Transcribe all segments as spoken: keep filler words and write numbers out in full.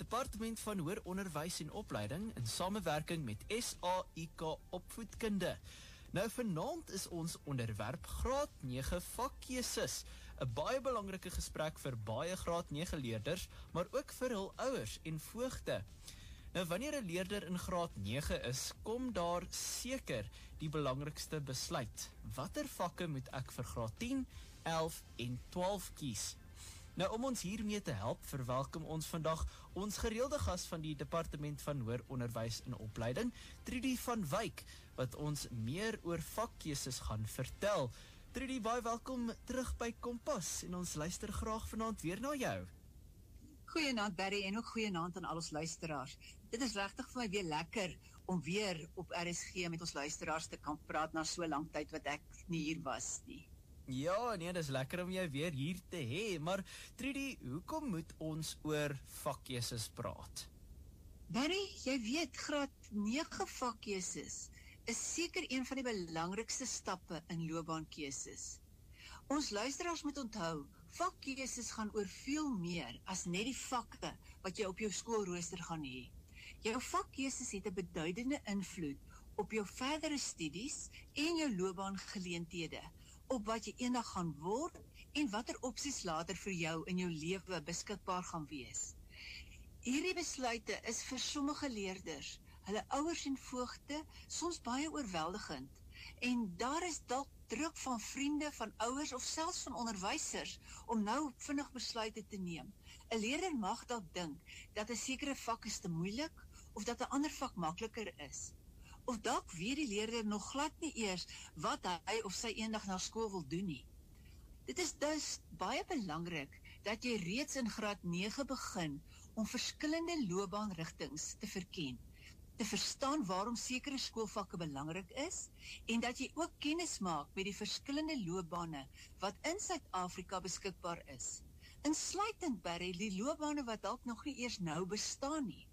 Departement van Hoër Onderwys en Opleiding in samewerking met S A I K Opvoedkunde. Nou vanaand is ons onderwerp graad nege vakkeuses, 'n baie belangrike gesprek vir baie graad nege leerders, maar ook vir hul ouers en voogte. Nou wanneer 'n leerder in graad nege is, kom daar seker die belangrikste besluit. Watter vakke moet ek vir graad tien, elf en twaalf kies? Nou om ons hiermee te help, verwelkom ons vandag ons gereelde gas van die Departement van Hoër Onderwys en Opleiding, Trudy van Wyk, wat ons meer oor vakkeuses gaan vertel. Trudy, baie welkom terug by Kompas en ons luister graag vanaand weer na jou. Goeienaand Barry en ook goeienaand aan al ons luisteraars. Dit is regtig vir my weer lekker om weer op R S G met ons luisteraars te kan praat na so lank tyd wat ek nie hier was nie. Ja, nee, dit is lekker om jou weer hier te hê, maar Trudy, hoekom moet ons oor vakkeuses praat? Barry, jy weet, graad nege vakkeuses is seker een van die belangrikste stappe in loopbaankeuses. Ons luisteraars moet onthou, vakkeuses gaan oor veel meer as net die vakke wat jy op jou skoolrooster gaan hê. Jou vakkeuses het 'n beduidende invloed op jou verdere studies en jou loopbaangeleenthede, op wat jy eendag gaan word en watter opsies later vir jou in jou lewe beskikbaar gaan wees. Hierdie besluite is vir sommige leerders, hulle ouers en voogte, soms baie oorweldigend, en daar is dalk druk van vriende, van ouers of selfs van onderwysers om nou vinnig besluite te neem. 'n Leerder mag dalk dink dat 'n sekere vak is te moeilik of dat 'n ander vak makliker is. Of dalk weet die leerder nog glad nie eers wat hy of sy eendag na skool wil doen nie. Dit is dus baie belangrik dat jy reeds in graad nege begin om verskillende loopbaanrigtings te verken, te verstaan waarom sekere skoolvakke belangrik is en dat jy ook kennis maak met die verskillende loopbane wat in Suid-Afrika beskikbaar is. Insluitend Barry, die loopbane wat dalk nog nie eers nou bestaan nie.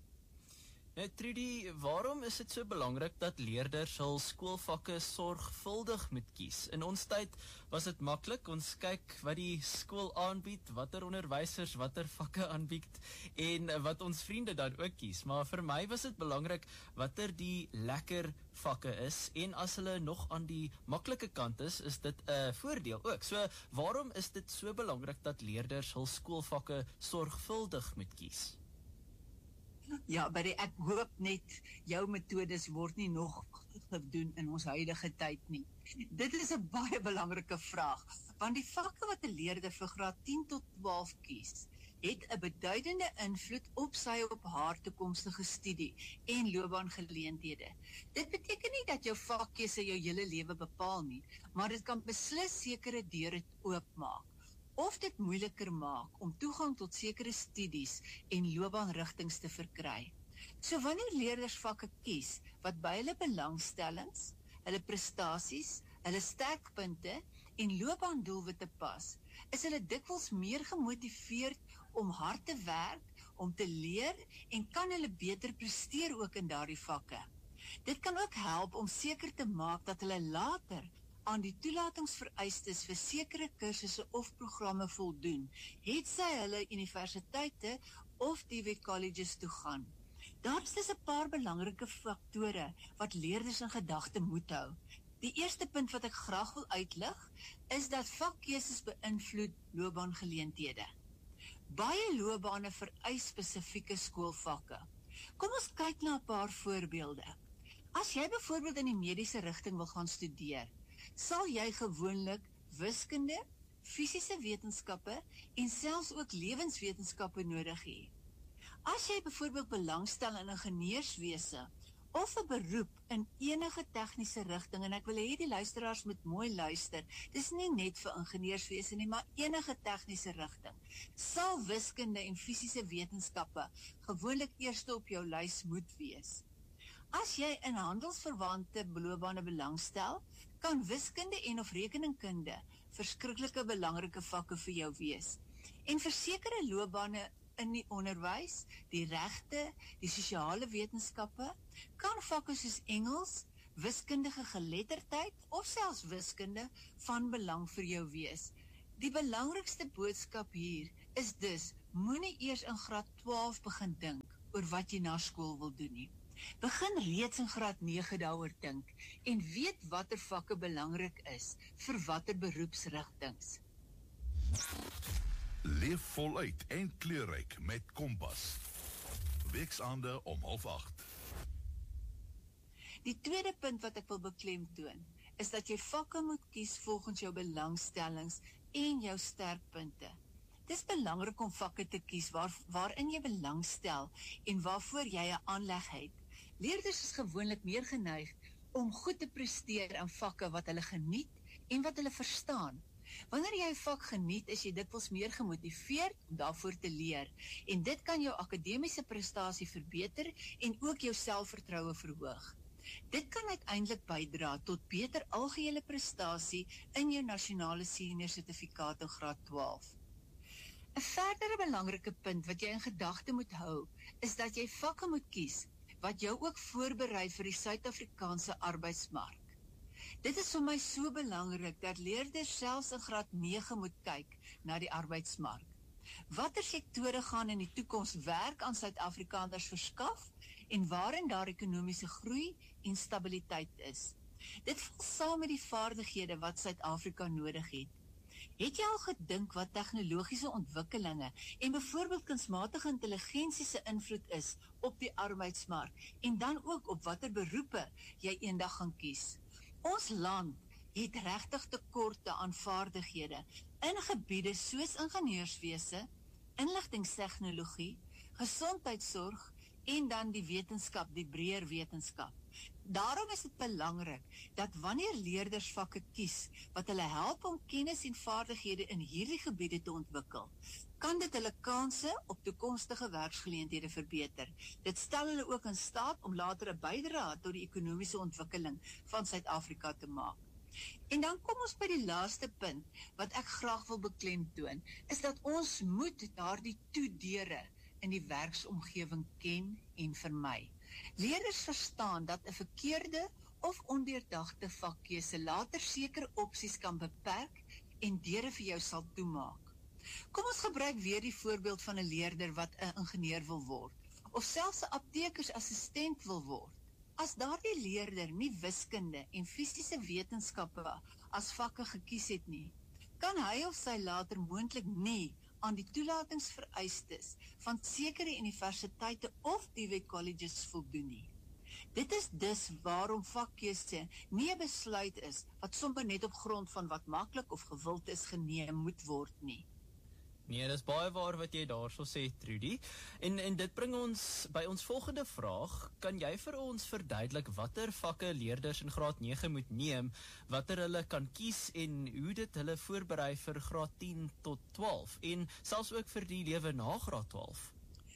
Nou Trudy, waarom is dit so belangrik dat leerders hul skoolvakke sorgvuldig moet kies? In ons tyd was dit maklik, ons kyk wat die skool aanbied, watter onderwysers, watter vakke aanbied en wat ons vriende dan ook kies. Maar vir my was dit belangrik watter die lekker vakke is en as hulle nog aan die maklike kant is, is dit 'n voordeel ook. So waarom is dit so belangrik dat leerders hul skoolvakke sorgvuldig moet kies? Ja, maar ek hoop net jou metodes word nie nog gedoen in ons huidige tyd nie. Dit is 'n baie belangrike vraag, want die vakke wat 'n leerder vir graad tien tot twaalf kies, het 'n beduidende invloed op sy op haar toekomstige studie en loopbaangeleenthede. Dit beteken nie dat jou vakkeuse jou hele lewe bepaal nie, maar dit kan beslis sekere deure oopmaak of dit moeiliker maak om toegang tot sekere studies en loopbaanrigtings te verkry. So wanneer leerders vakke kies wat by hulle belangstellings, hulle prestasies, hulle sterkpunte en loopbaandoelwitte pas, is hulle dikwels meer gemotiveerd om hard te werk, om te leer en kan hulle beter presteer ook in daardie vakke. Dit kan ook help om seker te maak dat hulle later aan die toelatingsvereistes vir sekere kursusse of programme voldoen, het sy hulle universiteite of D W colleges toe gaan. Daar is dus 'n paar belangrike faktore wat leerders in gedagte moet hou. Die eerste punt wat ek graag wil uitlig, is dat vakkeuses beïnvloed loopbaangeleenthede. Baie loopbane vereis spesifieke skoolvakke. Kom ons kyk na 'n paar voorbeelde. As jy byvoorbeeld in die mediese rigting wil gaan studeer, sal jy gewoonlik wiskunde, fisiese wetenskappe en selfs ook lewenswetenskappe nodig hê. As jy byvoorbeeld belangstel in ingenieurswese of 'n beroep in enige tegniese rigting, en ek wil hê die luisteraars moet mooi luister, dis nie net vir ingenieurswese nie, maar enige tegniese rigting, sal wiskunde en fisiese wetenskappe gewoonlik eerste op jou lys moet wees. As jy in handelsverwante loopbane belangstel, kan wiskunde en of rekeningkunde verskriklike belangrike vakke vir jou wees. En vir sekere loopbane in die onderwys, die regte, die sosiale wetenskappe, kan vakke soos Engels, wiskundige geletterdheid of selfs wiskunde van belang vir jou wees. Die belangrikste boodskap hier is dus, moenie eers in graad twaalf begin dink oor wat jy na skool wil doen nie. Begin reeds in graad nege daaroor dink en weet watter vakke belangrik is vir watter beroepsrigtings. Leef voluit en kleurryk met Kompas. Weksaande om half acht. Die tweede punt wat ek wil beklemtoon, is dat jy vakke moet kies volgens jou belangstellings en jou sterkpunte. Dit is belangrik om vakke te kies waar, waarin jy belangstel en waarvoor jy 'n aanleg het. Leerders is gewoonlik meer geneig om goed te presteer in vakke wat hulle geniet en wat hulle verstaan. Wanneer jy 'n vak geniet, is jy dikwels meer gemotiveerd om daarvoor te leer en dit kan jou akademiese prestasie verbeter en ook jou selfvertroue verhoog. Dit kan uiteindelik bydra tot beter algehele prestasie in jou nasionale senior sertifikaat in graad twaalf. 'n Verdere belangrike punt wat jy in gedagte moet hou, is dat jy vakke moet kies wat jou ook voorberei vir die Suid-Afrikaanse arbeidsmark. Dit is vir my so belangrik dat leerders selfs in graad nege moet kyk na die arbeidsmark. Watter sektore gaan in die toekoms werk aan Suid-Afrikaners verskaf en waarin daar ekonomiese groei en stabiliteit is. Dit val saam met die vaardighede wat Suid-Afrika nodig het. Het jy al gedink wat tegnologiese ontwikkelinge en byvoorbeeld kunsmatige intelligensie se invloed is op die arbeidsmark en dan ook op watter beroepe jy eendag gaan kies? Ons land het regtig tekorte aan vaardighede in gebiede soos ingenieurswese, inligtingstegnologie, gesondheidsorg en dan die wetenskap, die breër wetenskap. Daarom is dit belangrik dat wanneer leerders vakke kies wat hulle help om kennis en vaardighede in hierdie gebiede te ontwikkel, kan dit hulle kanse op toekomstige werksgeleenthede verbeter. Dit stel hulle ook in staat om later 'n bydrae tot die ekonomiese ontwikkeling van Suid-Afrika te maak. En dan kom ons by die laaste punt wat ek graag wil beklemtoon, is dat ons moet daardie toedeure in die werksomgewing ken en vermy. Leerders verstaan dat 'n verkeerde of ondeurdagte vakkeuse later sekere opsies kan beperk en deure vir jou sal toemaak. Kom ons gebruik weer die voorbeeld van 'n leerder wat 'n ingenieur wil word, of selfs 'n aptekersassistent wil word. As daardie leerder nie wiskunde en fisiese wetenskappe as vakke gekies het nie, kan hy of sy later moontlik nie aan die toelatingsvereistes van sekere universiteite of D W colleges voldoen nie. Dit is dus waarom vakkeuse nie 'n besluit is wat sommer net op grond van wat maklik of gewild is geneem moet word nie. Nee, dis baie waar wat jy daarso sê, Trudy. En en dit bring ons by ons volgende vraag. Kan jy vir ons verduidelik watter vakke leerders in graad nege moet neem, watter hulle kan kies en hoe dit hulle voorberei vir graad tien tot twaalf en selfs ook vir die lewe na graad twaalf?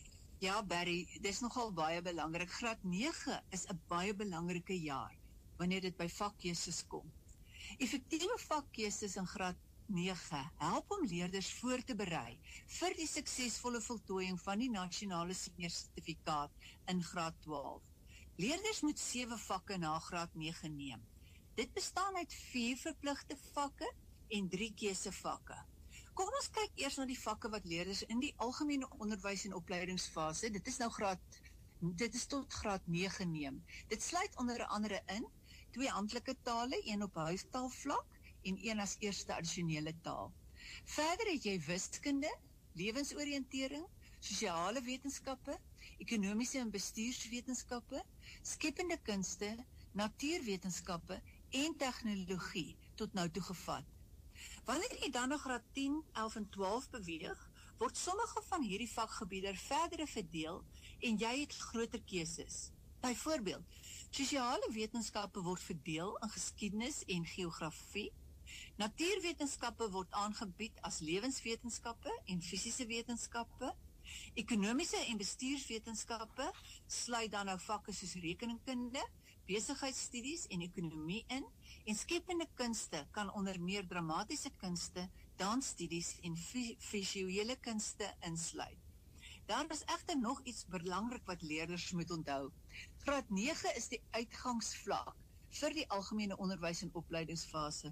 Ja, Barry, dis nogal baie belangrik. Graad nege is 'n baie belangrike jaar wanneer dit by vakkeuses kom. Effektiewe vakkeuses in graad nege help om leerders voor te berei vir die suksesvolle voltooiing van die nasionale senior sertifikaat in graad twaalf. Leerders moet sewe vakke na graad nege neem. Dit bestaan uit vier verpligte vakke en drie keusevakke. Kom ons kyk eers na die vakke wat leerders in die algemene onderwys en opleidingsfase, dit is nou graad, dit is tot graad nege neem. Dit sluit onder andere in twee amptelike tale, een op huistaalvlak en een as eerste addisionele taal. Verder het jy wiskunde, lewensoriëntering, sosiale wetenskappe, ekonomiese en bestuurswetenskappe, skepende kunste, natuurwetenskappe en tegnologie tot nou toe gevat. Wanneer jy dan na graad tien, elf en twaalf beweeg, word sommige van hierdie vakgebiede verdere verdeel en jy het groter keuses. Byvoorbeeld, sosiale wetenskappe word verdeel in geskiedenis en geografie. Natuurwetenskappe word aangebied as lewenswetenskappe en fisiese wetenskappe. Ekonomiese en bestuurswetenskappe sluit dan nou vakke soos rekeningkunde, besigheidsstudies en ekonomie in, en skepende kunste kan onder meer dramatiese kunste, dansstudies en visuele kunste insluit. Daar is egter nog iets belangrik wat leerders moet onthou. Graad nege is die uitgangsvlak vir die algemene onderwys en opleidingsfase.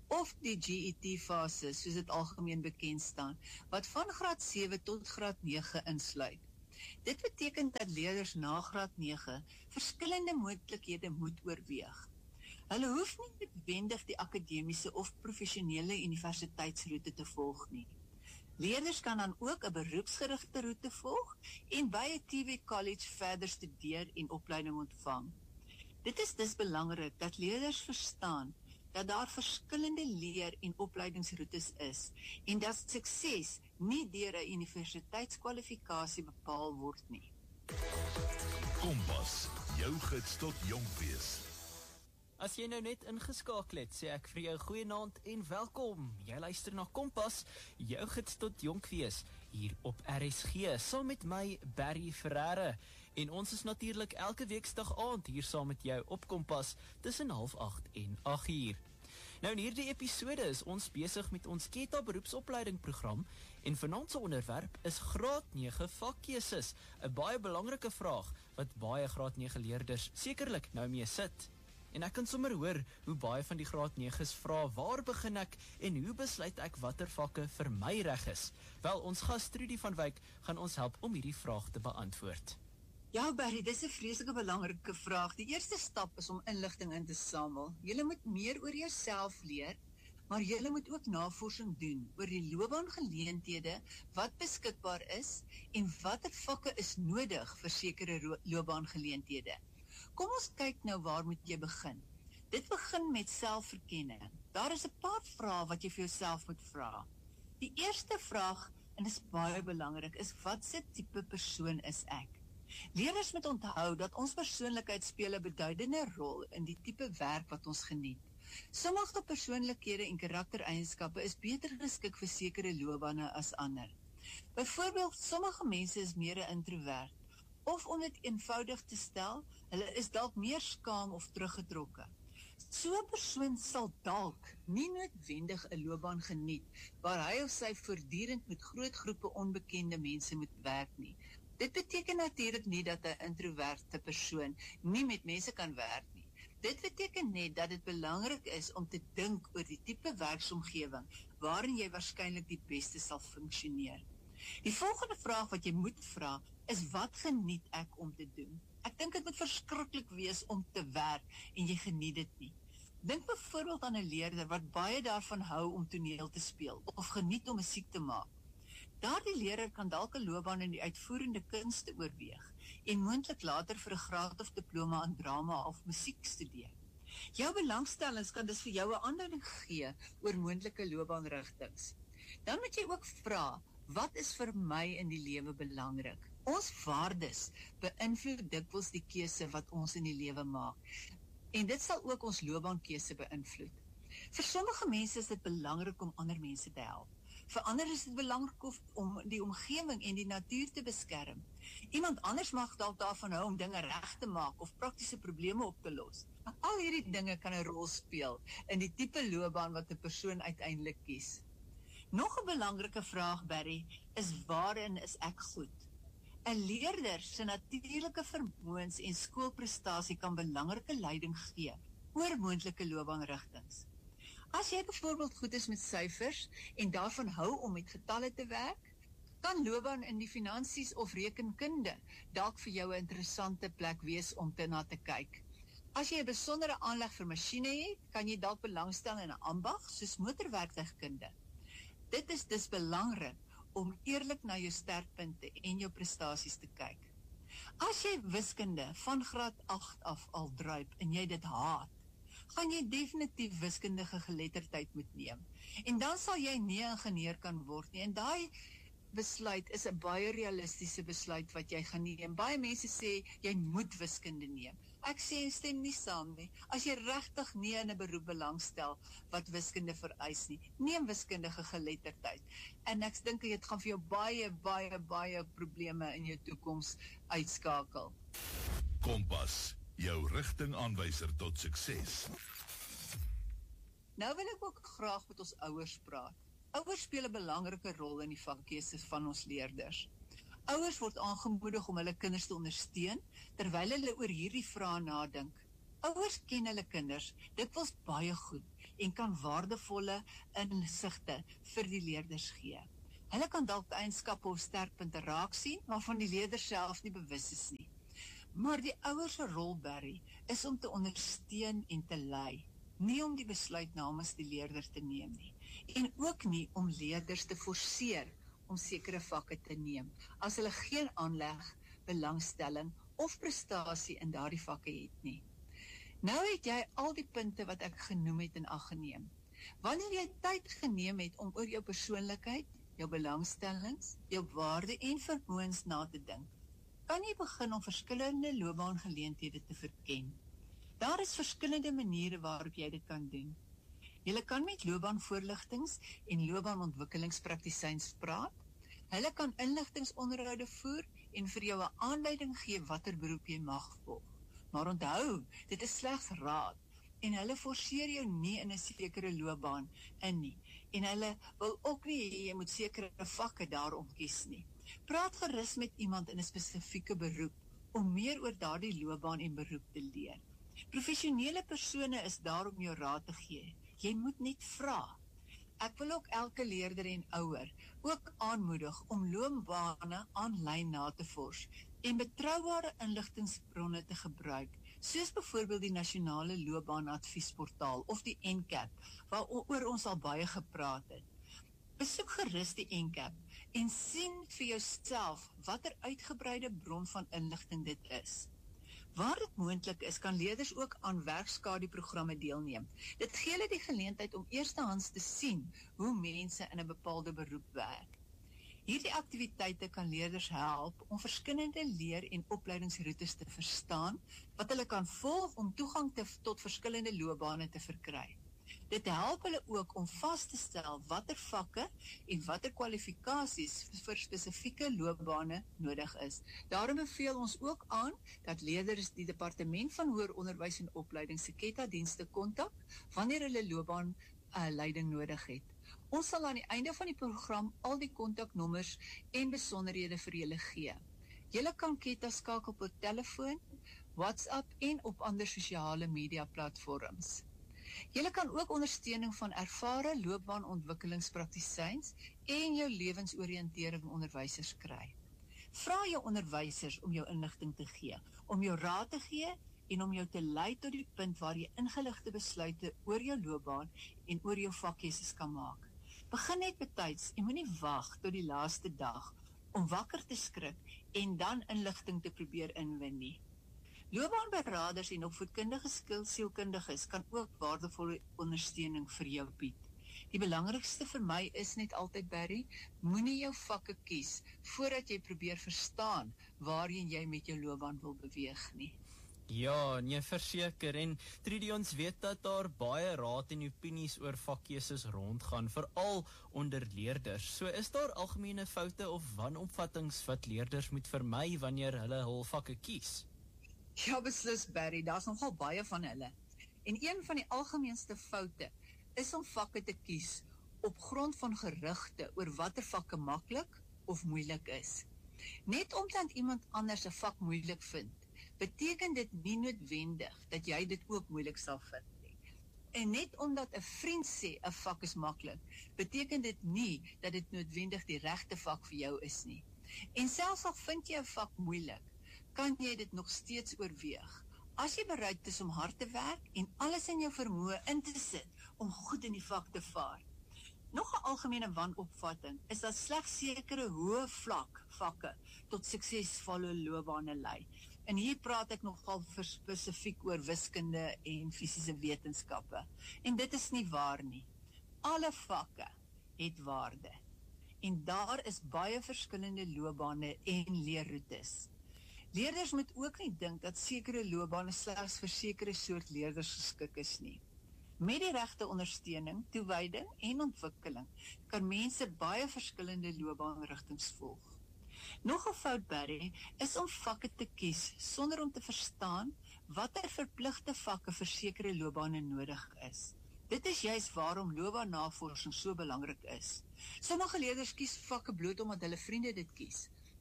of die G E T-fase, soos dit algemeen bekend staan, wat van graad sewe tot graad nege insluit. Dit beteken dat leerders na graad nege verskillende moontlikhede moet oorweeg. Hulle hoef nie noodwendig die akademiese of professionele universiteitsroete te volg nie. Leerders kan dan ook 'n beroepsgerigte roete volg en by 'n T V College verder studeer en opleiding ontvang. Dit is dus belangrik dat leerders verstaan dat daar verskillende leer- en opleidingsroetes is en dat sukses nie deur 'n universiteitskwalifikasie bepaal word nie. Kompas, jou gids tot jonk wees. As jy nou net ingeskakel het, sê ek vir jou goeienaand en welkom. Jy luister na Kompas, jou gids tot jonk wees, hier op R S G, saam met my, Barry Ferreira. En ons is natuurlik elke weeksdag aand hier saam met jou op Kompas, tussen half agt en agt uur. Nou in hierdie episode is ons besig met ons Keta beroepsopleiding program en vanaand se onderwerp is graad nege vakkeuses, 'n baie belangrike vraag wat baie graad nege leerders sekerlik nou mee sit. En ek kan sommer hoor hoe baie van die graad neges vra, waar begin ek en hoe besluit ek watter vakke vir my reg is? Wel, ons gas Trudy van Wyk gaan ons help om hierdie vraag te beantwoord. Ja, Barry, dis 'n vreeslike belangrike vraag. Die eerste stap is om inligting in te samel. Jy moet meer oor jouself leer, maar jy moet ook navorsing doen oor die loopbaangeleenthede, wat beskikbaar is en watter vakke is nodig vir sekere loopbaangeleenthede. Kom ons kyk nou waar moet jy begin. Dit begin met selfverkenning. Daar is 'n paar vrae wat jy vir jouself moet vra. Die eerste vraag, en dit is baie belangrik, is watse tipe persoon is ek? Leerders moet onthou dat ons persoonlikheid speel 'n beduidende rol in die tipe werk wat ons geniet. Sommige persoonlikhede en karaktereienskappe is beter geskik vir sekere loopbane as ander. Byvoorbeeld, sommige mense is meer 'n introvert, of om dit eenvoudig te stel, hulle is dalk meer skaam of teruggetrokke. So 'n persoon sal dalk nie noodwendig 'n loopbaan geniet, waar hy of sy voortdurend met groot groepe onbekende mense moet werk nie. Dit beteken natuurlik nie dat 'n introverte persoon nie met mense kan werk nie. Dit beteken net dat dit belangrik is om te dink oor die tipe werksomgewing waarin jy waarskynlik die beste sal funksioneer. Die volgende vraag wat jy moet vra is, wat geniet ek om te doen? Ek dink dit moet verskriklik wees om te werk en jy geniet dit nie. Dink byvoorbeeld aan 'n leerder wat baie daarvan hou om toneel te speel of geniet om musiek te maak. Daardie leerder kan dalk 'n loopbaan in die uitvoerende kunste oorweeg en moontlik later vir 'n graad of diploma in drama of musiek studeer. Jou belangstellings kan dus vir jou 'n aanduiding gee oor moontlike loopbaanrigtings. Dan moet jy ook vra, wat is vir my in die lewe belangrik? Ons waardes beïnvloed dikwels die keuse wat ons in die lewe maak. En dit sal ook ons loopbaankeuse beïnvloed. Vir sommige mense is dit belangrik om ander mense te help. Vir ander is dit belangrik om die omgewing en die natuur te beskerm. Iemand anders mag dalk daarvan hou om dinge reg te maak of praktiese probleme op te los. Al hierdie dinge kan 'n rol speel in die tipe loopbaan wat 'n persoon uiteindelik kies. Nog 'n belangrike vraag, Barry, is waarin is ek goed? 'n Leerder se natuurlike vermoëns en skoolprestasie kan belangrike leiding gee oor moontlike loopbaanrigtings. As jy byvoorbeeld goed is met syfers en daarvan hou om met getalle te werk, kan loopbaan in die finansies of rekenkunde dalk vir jou 'n interessante plek wees om te na te kyk. As jy 'n besondere aanleg vir masjiene het, kan jy dalk belangstel in 'n ambag soos motorwerktuigkunde. Dit is dus belangrik om eerlik na jou sterkpunte en jou prestasies te kyk. As jy wiskunde van graad agt af al druip en jy dit haat, gaan jy definitief wiskundige geletterdheid moet neem. En dan sal jy nie 'n ingenieur kan word nie. En daai besluit is 'n baie realistiese besluit wat jy gaan neem. Baie mense sê jy moet wiskunde neem. Ek sê stem nie saam nie. As jy regtig nie in 'n beroep belangstel wat wiskunde vereis nie, neem wiskundige geletterdheid. En ek dink dit gaan vir jou baie baie baie probleme in jou toekoms uitskakel. Kompas, jou rigtingaanwyser tot sukses. Nou wil ek ook graag met ons ouers praat. Ouers speel 'n belangrike rol in die vakkeuses van ons leerders. Ouers word aangemoedig om hulle kinders te ondersteun terwyl hulle oor hierdie vrae nadink. Ouers ken hulle kinders dikwels baie goed en kan waardevolle insigte vir die leerders gee. Hulle kan dalk eienskappe of sterkpunte raak sien, waarvan die leerders self nie bewus is nie. Maar die ouers se rol, Barry, is om te ondersteun en te lei, nie om die besluit namens die leerder te neem nie, en ook nie om leerders te forceer om sekere vakke te neem, as hulle geen aanleg, belangstelling of prestasie in daardie vakke het nie. Nou het jy al die punte wat ek genoem het in ag geneem. Wanneer jy tyd geneem het om oor jou persoonlikheid, jou belangstellings, jou waarde en vermoëns na te dink, kan jy begin om verskillende loopbaangeleenthede te verken. Daar is verskillende maniere waarop jy dit kan doen. Jy kan met loopbaanvoorligtings en loopbaanontwikkelingspraktisyns praat. Hulle kan inligtingsonderhoude voer en vir jou 'n aanleiding gee watter beroep jy mag volg. Maar onthou, dit is slegs raad en hulle forceer jou nie in 'n sekere loopbaan in nie. En hulle wil ook nie hê jy moet sekere vakke daarom kies nie. Praat gerus met iemand in 'n spesifieke beroep om meer oor daardie loopbaan en beroep te leer. Professionele persone is daar om jou raad te gee. Jy moet net vra. Ek wil ook elke leerder en ouer ook aanmoedig om loopbane aanlyn na te vors en betroubare inligtingsbronne te gebruik, soos byvoorbeeld die Nasionale Loopbaanadviesportaal of die N C A P, waaroor ons al baie gepraat het. Besoek gerus die N C A P en sien vir jouself watter uitgebreide bron van inligting dit is. Waar dit moontlik is, kan leerders ook aan werkskaduprogramme deelneem. Dit gee hulle die geleentheid om eerstehands te sien hoe mense in 'n bepaalde beroep werk. Hierdie aktiwiteite kan leerders help om verskillende leer- en opleidingsroetes te verstaan, wat hulle kan volg om toegang te, tot verskillende loopbane te verkry. Dit help hulle ook om vas te stel watter vakke en watter kwalifikasies vir spesifieke loopbane nodig is. Daarom beveel ons ook aan dat leerders die Departement van Hoër Onderwys en Opleiding se KETA-dienste kontak wanneer hulle loopbaan uh, leiding nodig het. Ons sal aan die einde van die program al die kontaknommers en besonderhede vir julle gee. Julle kan KETA skakel op telefoon, WhatsApp en op ander sosiale media platforms. Julle kan ook ondersteuning van ervare loopbaanontwikkelingspraktisyns en jou lewensoriëntering onderwysers kry. Vra jou onderwysers om jou inligting te gee, om jou raad te gee en om jou te lei tot die punt waar jy ingeligte besluite oor jou loopbaan en oor jou vakkeuses kan maak. Begin net betyds en moenie wag tot die laaste dag om wakker te skrik en dan inligting te probeer inwin nie. Loopbaanberaders en opvoedkundige skillsielkundiges kan ook waardevolle ondersteuning vir jou bied. Die belangrikste vir my is net altyd, Barry, moenie jou vakke kies voordat jy probeer verstaan waarheen jy met jou loopbaan wil beweeg nie. Ja, nee, verseker, en Trudy, ons weet dat daar baie raad en opinies oor vakkeuses rondgaan, veral onder leerders. So is daar algemene foute of wanopvattings wat leerders moet vermy wanneer hulle hul vakke kies? Ja, beslis, Barry, daar's nogal baie van hulle. En een van die algemeenste foute is om vakke te kies op grond van gerugte oor watter vakke maklik of moeilik is. Net omdat iemand anders 'n vak moeilik vind, beteken dit nie noodwendig dat jy dit ook moeilik sal vind nie. En net omdat 'n vriend sê 'n vak is maklik, beteken dit nie dat dit noodwendig die regte vak vir jou is nie. En selfs al vind jy 'n vak moeilik, kan jy dit nog steeds oorweeg. As jy bereid is om hard te werk en alles in jou vermoë in te sit om goed in die vak te vaar. Nog 'n algemene wanopvatting is dat slegs sekere hoë vlak vakke tot suksesvolle loopbane lei. En hier praat ek nogal spesifiek oor wiskunde en fisiese wetenskappe. En dit is nie waar nie. Alle vakke het waarde. En daar is baie verskillende loopbane en leerroetes. Leerders moet ook nie dink dat sekere loopbane slegs vir sekere soort leerders geskik is nie. Met die regte ondersteuning, toewyding en ontwikkeling kan mense baie verskillende loopbaanrigtings volg. Nog 'n fout, Barry, is om vakke te kies sonder om te verstaan watter verpligte vakke vir sekere loopbane nodig is. Dit is juis waarom loopbaannavorsing so belangrik is. Sommige leerders kies vakke bloot omdat hulle vriende dit kies.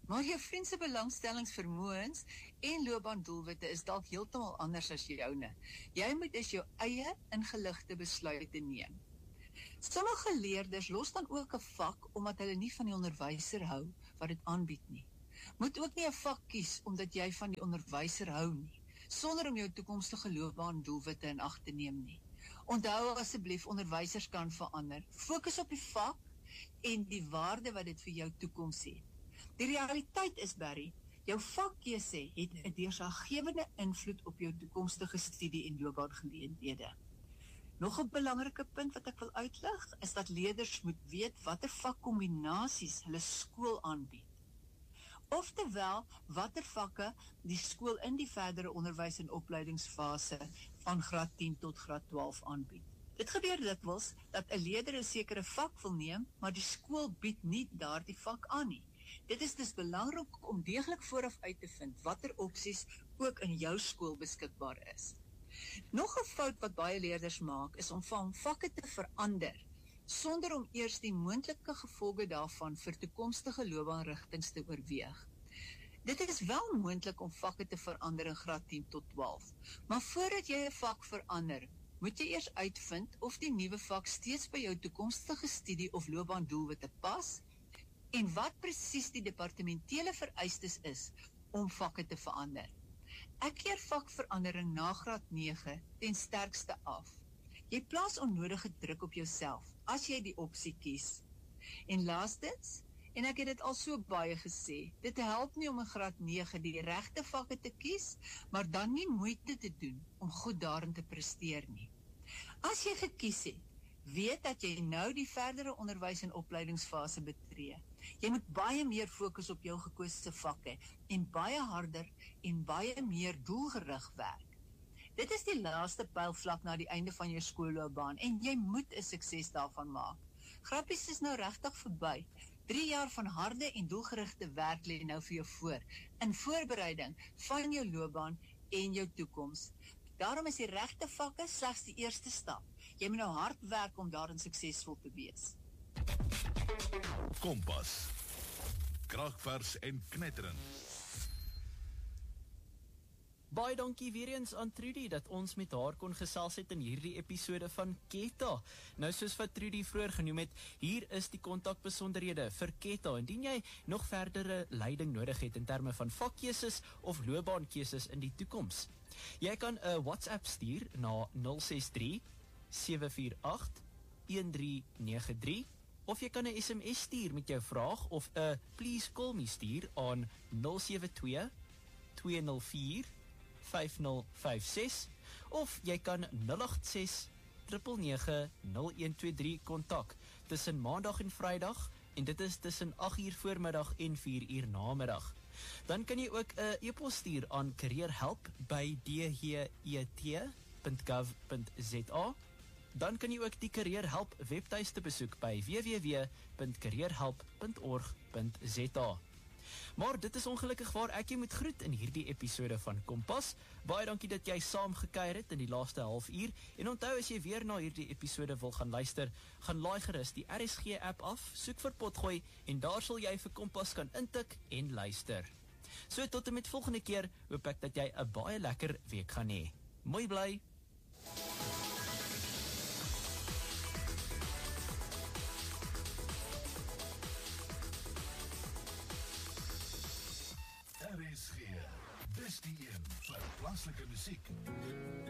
Maar jou vriend se belangstellingsvermoëns en loopbaandoelwitte is dalk heeltemal anders as joune. Jy moet dus jou eie ingeligte besluite neem. Sommige leerders los dan ook 'n vak omdat hulle nie van die onderwyser hou wat dit aanbied nie. Moet ook nie 'n vak kies omdat jy van die onderwyser hou nie, sonder om jou toekomstige loopbaandoelwitte in ag te neem nie. Onthou asseblief, onderwysers kan verander. Fokus op die vak en die waarde wat dit vir jou toekoms het. Die realiteit is, Barry, jou vakkeuse het 'n deurslaggewende invloed op jou toekomstige studie en loopbaangeleenthede. Nog 'n belangrike punt wat ek wil uitlig, is dat leerders moet weet watter vakkombinasies hulle skool aanbied. Oftewel, watter vakke die skool in die verdere onderwys en opleidingsfase van graad tien tot graad twaalf aanbied. Dit gebeur dikwels dat 'n leerder 'n sekere vak wil neem, maar die skool bied nie daardie vak aan nie. Dit is dus belangrik om deeglik vooraf uit te vind watter opsies ook in jou skool beskikbaar is. Nog 'n fout wat baie leerders maak, is om van vakke te verander, sonder om eers die moontlike gevolge daarvan vir toekomstige loopbaanrigtings te oorweeg. Dit is wel moontlik om vakke te verander in graad tien tot twaalf, maar voordat jy 'n vak verander, moet jy eers uitvind of die nuwe vak steeds by jou toekomstige studie of loopbaandoelwitte pas, en wat presies die departementele vereistes is om vakke te verander. Ek keer vakverandering na graad nege ten sterkste af. Jy plaas onnodige druk op jouself as jy die opsie kies. En laastens, en ek het dit al so baie gesê, dit help nie om in graad nege die regte vakke te kies, maar dan nie moeite te doen om goed daarin te presteer nie. As jy gekies het, weet dat jy nou die verdere onderwys en opleidingsfase betree. Jy moet baie meer fokus op jou gekose vakke en baie harder en baie meer doelgerig werk. Dit is die laaste pylvlak na die einde van jou skoolloopbaan en jy moet 'n sukses daarvan maak. Grappies is nou regtig verby. Drie jaar van harde en doelgerigte werk lê nou vir jou voor, in voorbereiding van jou loopbaan en jou toekoms. Daarom is die regte vakke slegs die eerste stap. Jy moet nou hard werk om daarin suksesvol te wees. Kompas. Kragvers en knetterend. Baie dankie weer eens aan Trudy dat ons met haar kon gesels het in hierdie episode van Ketta. Nou soos wat Trudy vroeër genoem het, hier is die kontakbesonderhede vir Ketta. Indien jy nog verdere leiding nodig het in terme van vakkeuses of loopbaankeuses in die toekoms. Jy kan 'n WhatsApp stuur na nul ses drie sewe vier agt een drie nege drie of jy kan 'n S M S stuur met jou vraag of 'n please call me stuur aan nul sewe twee twee nul vier vyf nul vyf ses of jy kan nul agt ses nege nege nul een twee drie kontak tussen maandag en vrydag en dit is tussen agt uur voormiddag en vier uur namiddag. Dan kan jy ook 'n uh, e-pos stuur aan careerhelp by d g e t punt gov punt z a. Dan kan jy ook die Careerhelp webtuiste besoek by w w w punt careerhelp punt org punt z a. Maar dit is ongelukkig waar ek jy moet groet in hierdie episode van Kompas. Baie dankie dat jy saam gekuier het in die laaste halfuur. En onthou, as jy weer na hierdie episode wil gaan luister, gaan laai gerus die R S G app af, soek vir Potgooi en daar sal jy vir Kompas kan intik en luister. So tot en met volgende keer, hoop ek dat jy 'n baie lekker week gaan hê. Mooi bly. R S G, dis die een vir plaaslike musiek.